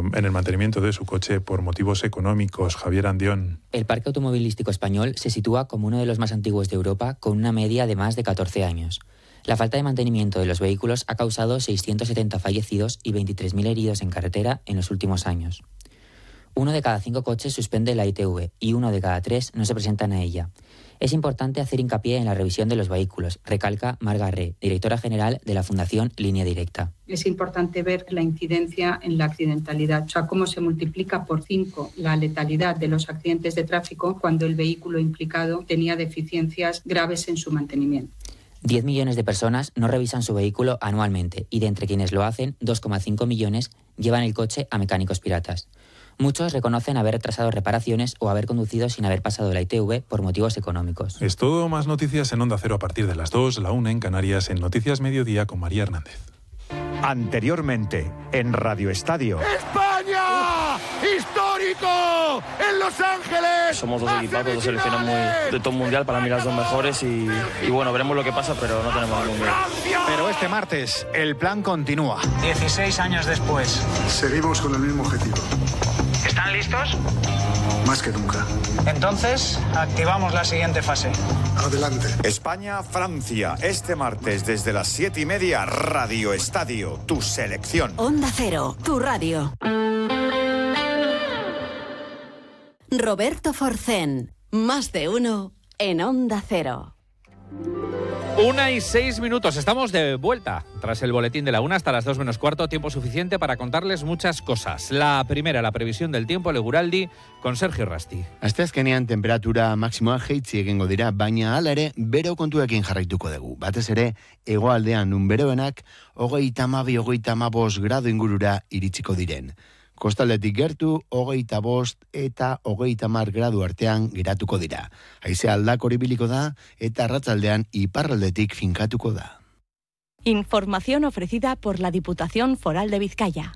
en el mantenimiento de su coche por motivos económicos. Javier Andión. El parque automovilístico español se sitúa como uno de los más antiguos de Europa, con una media de más de 14 años. La falta de mantenimiento de los vehículos ha causado 670 fallecidos y 23.000 heridos en carretera en los últimos años. 1 de cada 5 coches suspende la ITV y 1 de cada 3 no se presentan a ella. Es importante hacer hincapié en la revisión de los vehículos, recalca Marga Re, directora general de la Fundación Línea Directa. Es importante ver la incidencia en la accidentalidad, o sea, cómo se multiplica por 5 la letalidad de los accidentes de tráfico cuando el vehículo implicado tenía deficiencias graves en su mantenimiento. 10 millones de personas no revisan su vehículo anualmente y de entre quienes lo hacen, 2,5 millones llevan el coche a mecánicos piratas. Muchos reconocen haber retrasado reparaciones o haber conducido sin haber pasado la ITV por motivos económicos. Es todo, más noticias en Onda Cero a partir de las 2, la 1 en Canarias, en Noticias Mediodía con María Hernández. Anteriormente, en Radio Estadio. ¡España! ¡Histórico! ¡En Los Ángeles! Somos dos equipos, dos selecciones muy de top mundial, para mí las dos mejores y bueno, veremos lo que pasa, pero no tenemos ningún miedo. Pero este martes, el plan continúa. 16 años después. Seguimos con el mismo objetivo. ¿Están listos? Más que nunca. Entonces, activamos la siguiente fase. Adelante. España-Francia, este martes desde las 7:30, Radio Estadio, tu selección. Onda Cero, tu radio. Roberto Forcén, más de uno en Onda Cero. 1:06, estamos de vuelta tras el boletín de la 1 hasta las 2 menos cuarto, tiempo suficiente para contarles muchas cosas. La primera, la previsión del tiempo, Leguraldi, con Sergio Rasti. Asteazkenean temperatura maximoa jaitsi egingo dira, baina hala ere bero kontuekin jarraituko dugu. Batez ere, hegoaldean nun beroenak 32-35 grado ingurura iritsiko diren. Kostaldetik gertu, 25 eta 30 gradu artean geratuko dira. Haizea aldakor ibiliko da eta arratsaldean iparraldetik finkatuko da. Información ofrecida por la Diputación Foral de Vizcaya.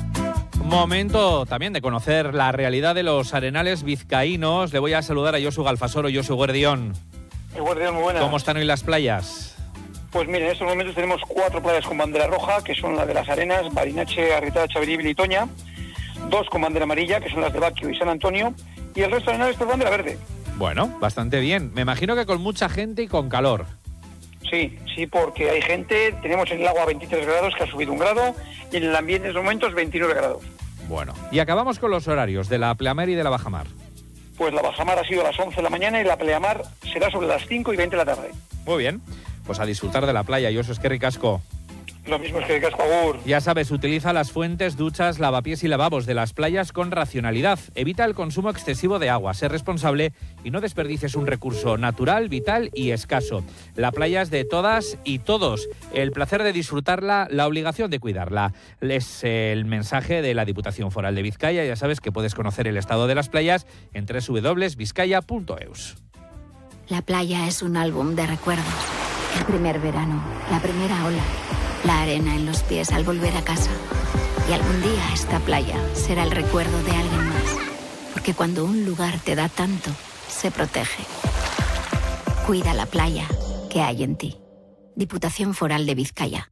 Momento también de conocer la realidad de los arenales vizcaínos. Le voy a saludar a Josu Galfasoro. Josu Guardión. Guardión, muy buena. ¿Cómo están hoy las playas? Pues mire, en estos momentos tenemos 4 playas con bandera roja, que son la de Las Arenas, Barinache, Arritada, Chaveribel y Toña. 2 con bandera amarilla, que son las de Baquio y San Antonio, y el resto de arenales por bandera verde. Bueno, bastante bien. Me imagino que con mucha gente y con calor. Sí, porque hay gente. Tenemos en el agua 23 grados, que ha subido 1 grado, y en el ambiente en estos momentos 29 grados. Bueno, y acabamos con los horarios de la pleamar y de la bajamar. Pues la bajamar ha sido a las 11 de la mañana y la pleamar será sobre las 5:20 de la tarde. Muy bien, pues a disfrutar de la playa. Yo soy Esquerrik Asko. Lo mismo es que casco, agur. Ya sabes, utiliza las fuentes, duchas, lavapiés y lavabos de las playas con racionalidad. Evita el consumo excesivo de agua, sé responsable y no desperdicies un recurso natural, vital y escaso. La playa es de todas y todos. El placer de disfrutarla, la obligación de cuidarla. Es el mensaje de la Diputación Foral de Vizcaya. Ya sabes que puedes conocer el estado de las playas en www.vizcaya.eus. La playa es un álbum de recuerdos. El primer verano, la primera ola, la arena en los pies al volver a casa. Y algún día esta playa será el recuerdo de alguien más. Porque cuando un lugar te da tanto, se protege. Cuida la playa que hay en ti. Diputación Foral de Vizcaya.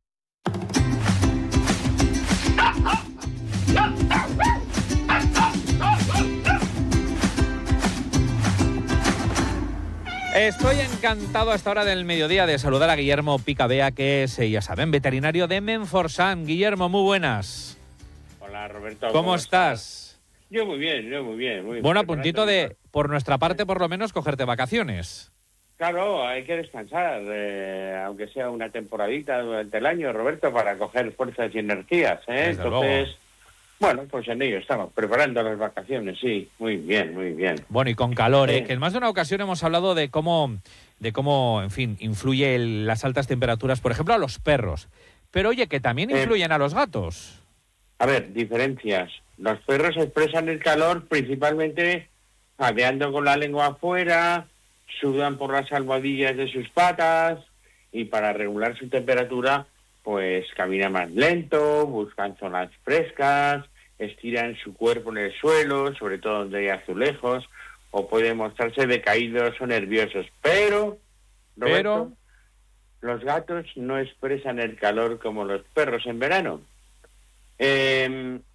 Estoy encantado a esta hora del mediodía de saludar a Guillermo Picabea, que es, ya saben, veterinario de Menforsan. Guillermo, muy buenas. Hola, Roberto. ¿Cómo estás? Yo muy bien. Bueno, a puntito de, por nuestra parte, por lo menos, cogerte vacaciones. Claro, hay que descansar, aunque sea una temporadita durante el año, Roberto, para coger fuerzas y energías, ¿eh? Desde Entonces, luego. Bueno, pues en ello estamos, preparando las vacaciones, sí, muy bien. Bueno, y con calor, que en más de una ocasión hemos hablado de cómo, en fin, influye las altas temperaturas, por ejemplo, a los perros. Pero oye, que también influyen a los gatos. A ver, diferencias. Los perros expresan el calor principalmente jadeando con la lengua afuera, sudan por las almohadillas de sus patas y para regular su temperatura, pues caminan más lento, buscan zonas frescas, estiran su cuerpo en el suelo, sobre todo donde hay azulejos, o pueden mostrarse decaídos o nerviosos. Pero, Roberto, los gatos no expresan el calor como los perros en verano.